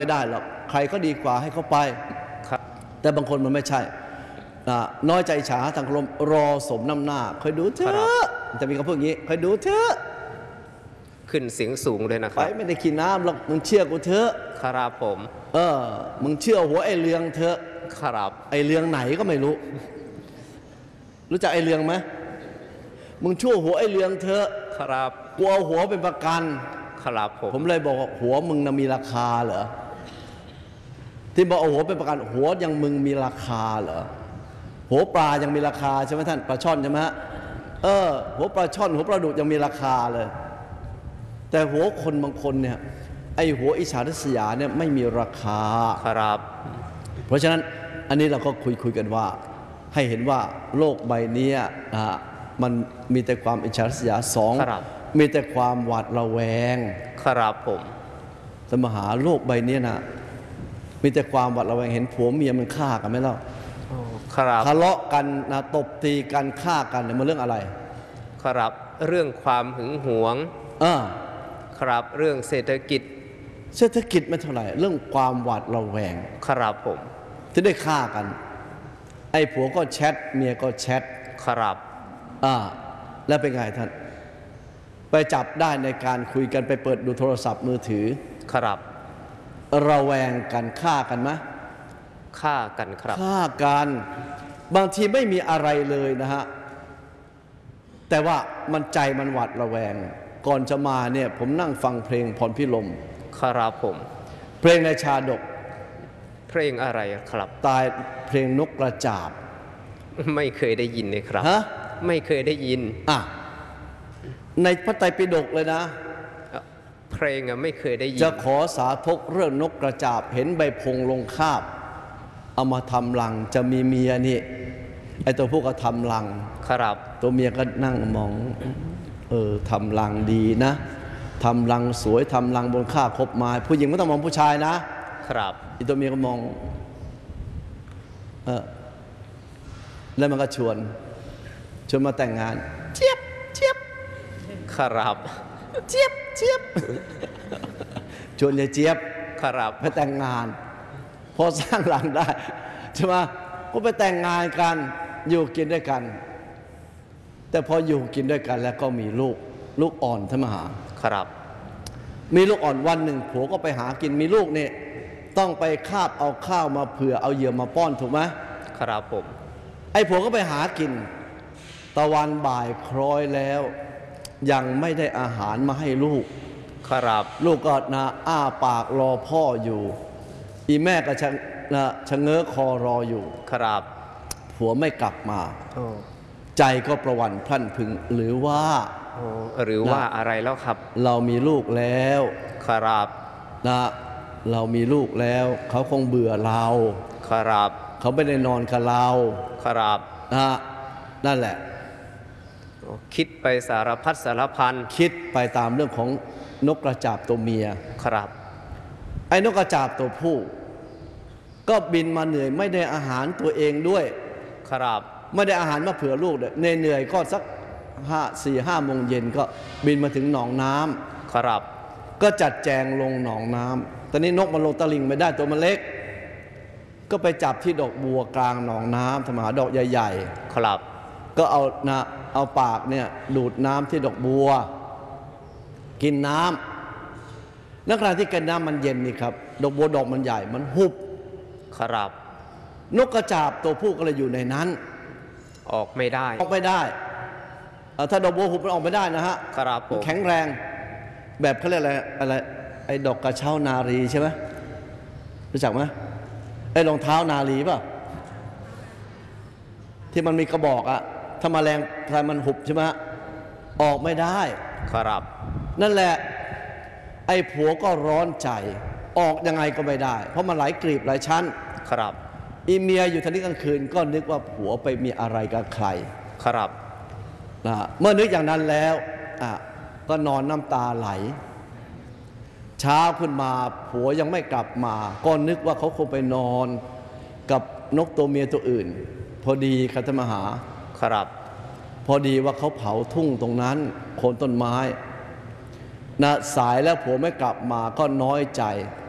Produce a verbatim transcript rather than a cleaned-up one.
ไม่ได้หรอกใครก็ดีกว่าให้เขาไปแต่บางคนมันไม่ใช่น้อยใจฉาทางลมรอสมน้ำหน้าคอยดูเถอะจะมีคำพูดอย่างนี้คอยดูเถอะขึ้นเสียงสูงเลยนะครับไปไม่ได้กินน้ำหรอกมึงเชื่อกูเถอะครับผมเออมึงเชื่อหัวไอ้เรืองเถอะครับไอ้เรืองไหนก็ไม่รู้รู้จักไอ้เรืองไหมมึงชั่วหัวไอ้เรืองเถอะครับกูเอาหัวเป็นประกันครับผมผมเลยบอกว่าหัวมึงน่ะมีราคาเหรอที่บอกเอาหัวเป็นประกันหัวยังมึงมีราคาเหรอหัวปลายังมีราคาใช่ไหมท่านปลาช่อนใช่ไหมฮะเออหัวปลาช่อนหัวปลาดุกยังมีราคาเลยแต่หัวคนบางคนเนี่ยไอหัวอิจฉาริษยาเนี่ยไม่มีราคาครับเพราะฉะนั้นอันนี้เราก็คุยคุยกันว่าให้เห็นว่าโลกใบนี้อ่ะมันมีแต่ความอิจฉาริษยาสองมีแต่ความหวาดระแวงครับผมสมหาโลกใบนี้นะมีแต่ความหวาดระแวงเห็นผัวเมียมันฆ่ากันไหมล่ะทะเลาะกันนะตบตีกันฆ่ากันเนี่ยมันเรื่องอะไรครับเรื่องความหึงหวงอ่าครับเรื่องเศรษฐกิจเศรษฐกิจไม่เท่าไหร่เรื่องความหวาดระแวงครับผมที่ได้ฆ่ากันไอ้ผัวก็แชทเมียก็แชทครับอ่าแล้วเป็นไงท่านไปจับได้ในการคุยกันไปเปิดดูโทรศัพท์มือถือครับระแวงกันฆ่ากันไหมฆ่ากันครับฆ่ากันบางทีไม่มีอะไรเลยนะฮะแต่ว่ามันใจมันหวาดระแวงก่อนจะมาเนี่ยผมนั่งฟังเพลงพรพิรมครับผมเพลงในชาดกเพลงอะไรครับตายเพลงนกกระจาบไม่เคยได้ยินเลยครับฮะไม่เคยได้ยินอ่ะในพระไตรปิฎกเลยนะเพลงอะไม่เคยได้ยินจะขอสาธกเรื่องนกกระจาบเห็นใบพงลงคาบเอามาทำรังจะมีเมียนี่ไอตัวพวกก็ทำรังครับตัวเมียก็นั่งมองเออทำรังดีนะทำรังสวยทำรังบนค่าคบไม้ผู้หญิงไม่ต้องมองผู้ชายนะครับอีตัวเมียก็มองเออแล้วมันก็ชวนชวนมาแต่งงานเจี๊ยบเจี๊ยบครับเจี๊ยบเจี๊ยบชวนยายเจี๊ยบครับไปแต่งงานพอสร้างหลังได้ใช่ไหมก็ไปแต่งงานกันอยู่กินด้วยกันแต่พออยู่กินด้วยกันแล้วก็มีลูกลูกอ่อนท่านมหาครับมีลูกอ่อนวันหนึ่งผัวก็ไปหากินมีลูกเนี่ยต้องไปคาบเอาข้าวมาเผื่อเอาเหยื่อมาป้อนถูกไหมครับผมไอ้ผัวก็ไปหากินตะวันบ่ายคล้อยแล้วยังไม่ได้อาหารมาให้ลูกครับลูกก็นะอ้าปากรอพ่ออยู่อีแม่ก็ชะนะชะเง้อคอรออยู่ครับผัวไม่กลับมาใจก็ประวันพลั่นพึงหรือว่าหรือว่าอะไรแล้วครับเรามีลูกแล้วครับนะเรามีลูกแล้วเขาคงเบื่อเราครับเขาไม่ได้นอนกับเราครับนะนั่นแหละคิดไปสารพัดสารพันคิดไปตามเรื่องของนกกระจาบตัวเมียครับไอ้นกกระจาบตัวผู้ก็บินมาเหนื่อยไม่ได้อาหารตัวเองด้วยครับไม่ได้อาหารมาเผื่อลูกเลยเหนื่อยก็สักห้าสี่ห้าโมงเย็นก็บินมาถึงหนองน้ำครับก็จัดแจงลงหนองน้ำตอนนี้นกมันลงตะลิงไม่ได้ตัวมันเล็กก็ไปจับที่ดอกบัวกลางหนองน้ำธรรมหาดอกใหญ่ๆครับก็เอานะเอาปากเนี่ยดูดน้ำที่ดอกบัวกินน้ำแล้วขณะที่กินน้ำมันเย็นนี่ครับดอกบัวดอกมันใหญ่มันหุบครับนกกระจาบตัวผู้ก็เลยอยู่ในนั้นออกไม่ได้ออกไม่ได้ถ้าดอกบัวหุบมันออกไม่ได้นะฮะครับผมแข็งแรงแบบเขาเรียกอะไรอะไรไอ้ดอกกระเช้านารีใช่ไหมรู้จักไหมไอ้รองเท้านารีป่ะที่มันมีกระบอกอะถ้ามาแรงถ้ามันหุบใช่ไหมออกไม่ได้ครับนั่นแหละไอ้ผัวก็ร้อนใจออกยังไงก็ไม่ได้เพราะมันหลายกลีบหลายชั้นครับอีเมียอยู่ทันทีกลางคืนก็นึกว่าผัวไปมีอะไรกับใครครับนะเมื่อนึกอย่างนั้นแล้วอ่ะก็นอนน้ำตาไหลเช้าขึ้นมาผัวยังไม่กลับมาก็นึกว่าเขาคงไปนอนกับนกตัวเมียตัวอื่นพอดีคัตมหาครับพอดีว่าเขาเผาทุ่งตรงนั้นโคนต้นไม้นะสายแล้วผัวไม่กลับมาก็น้อยใจ